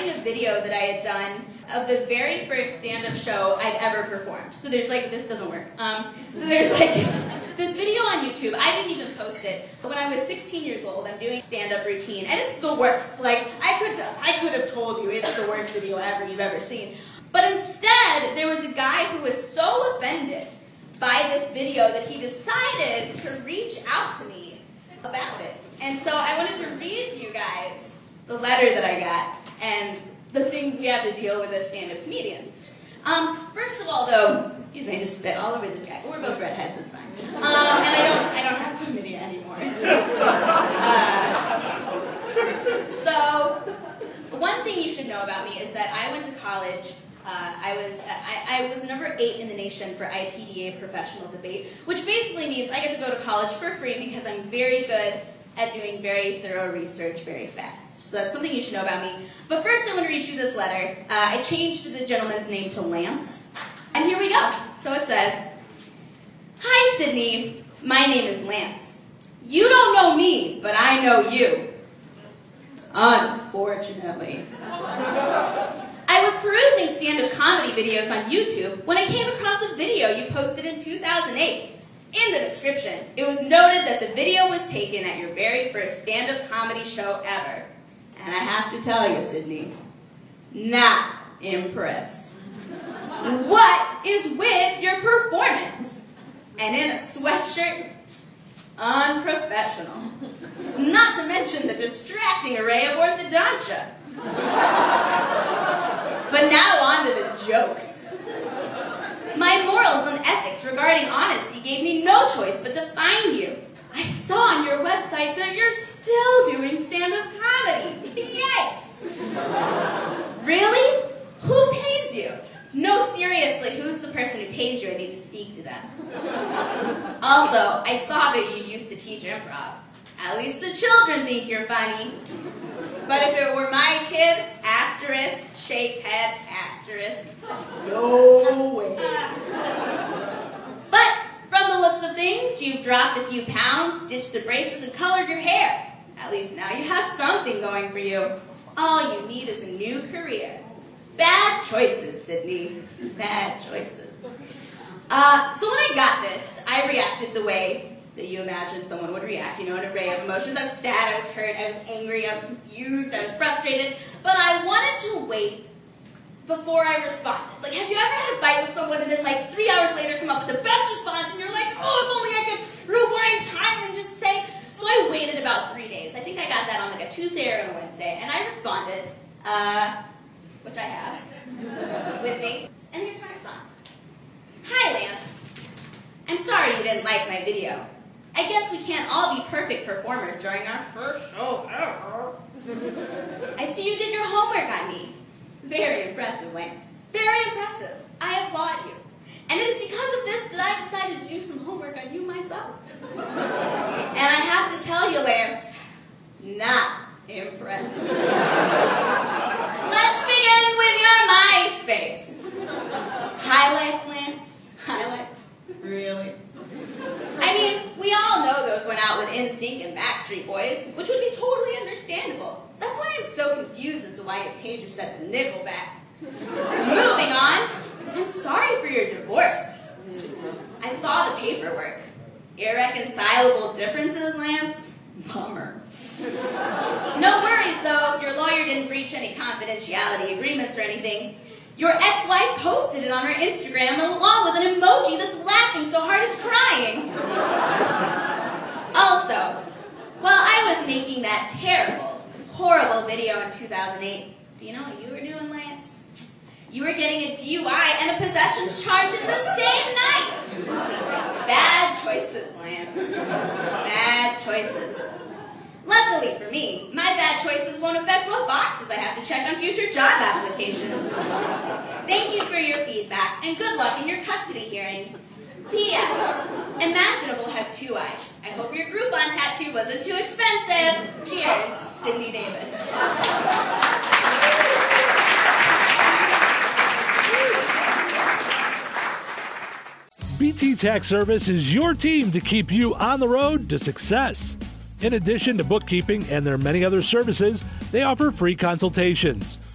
showing a video that I had done of the very first stand-up show I'd ever performed. So there's like, this doesn't work. So there's like this video on YouTube. I didn't even post it, but when I was 16 years old, I'm doing stand-up routine, and it's the worst. Like, I could have told you it's the worst video ever you've ever seen. But instead, there was a guy who was so offended by this video that he decided to reach out to me about it. And so I wanted to read to you guys the letter that I got and the things we have to deal with as stand-up comedians. First of all, though, excuse me, I just spit all over this guy. We're both redheads, it's fine. And I don't have chlamydia anymore. So one thing you should know about me is that I went to college. I was number 8 in the nation for IPDA professional debate, which basically means I get to go to college for free because I'm very good at doing very thorough research very fast. So that's something you should know about me. But first I want to read you this letter. I changed the gentleman's name to Lance. And here we go. So it says, "Hi, Sydney. My name is Lance. You don't know me, but I know you. Unfortunately. I was perusing stand-up comedy videos on YouTube when I came across a video you posted in 2008. In the description, it was noted that the video was taken at your very first stand-up comedy show ever. And I have to tell you, Sydney, not impressed. What is with your performance? And in a sweatshirt? Unprofessional. Not to mention the distracting array of orthodontia. But now on to the jokes. My morals and ethics regarding honesty gave me no choice but to find you. I saw on your website that you're still doing stand-up comedy. Yikes! Really? Who pays you? No, seriously, who's the person who pays you? I need to speak to them. Also, I saw that you used to teach improv. At least the children think you're funny. But if it were my kid, asterisk, shakes head, asterisk, no way. But from the looks of things, you've dropped a few pounds, ditched the braces, and colored your hair. At least now you have something going for you. All you need is a new career. Bad choices, Sydney. Bad choices. So when I got this, I reacted the way that you imagine someone would react, an array of emotions. I was sad, I was hurt, I was angry, I was confused, I was frustrated, but I wanted to wait before I responded. Like, have you ever had a fight with someone and then 3 hours later come up with the best response and you're like, oh, if only I could rewind time and just say. So I waited about 3 days. I think I got that on a Tuesday or a Wednesday, and I responded, which I have with me, and here's my response. Hi, Lance. I'm sorry you didn't like my video. I guess we can't all be perfect performers during our first show ever. I see you did your homework on me. Very impressive, Lance. Very impressive. I applaud you. And it is because of this that I decided to do some homework on you myself. And I have to tell you, Lance, not impressed. Let's begin with your MySpace. Highlights, Lance? Highlights? Really? I mean, we all know those went out with NSYNC and Backstreet Boys, which would be totally understandable. That's why I'm so confused as to why your page is set to Nickelback. Moving on, I'm sorry for your divorce. I saw the paperwork. Irreconcilable differences, Lance? Bummer. No worries, though. Your lawyer didn't breach any confidentiality agreements or anything. Your ex-wife posted it on her Instagram along with an emoji that's laughing so hard it's crying. Also, while I was making that terrible, horrible video in 2008, do you know what you were doing, Lance? You were getting a DUI and a possessions charge in the same night. Bad choices, Lance. Bad choices. Luckily for me, my bad choices won't affect what boxes I have to check on future job applications. Thank you for your feedback, and good luck in your custody hearing. P.S. Imaginable has 2 eyes. I hope your Groupon tattoo wasn't too expensive. Cheers, Sydney Davis. BT Tax Service is your team to keep you on the road to success. In addition to bookkeeping and their many other services, they offer free consultations.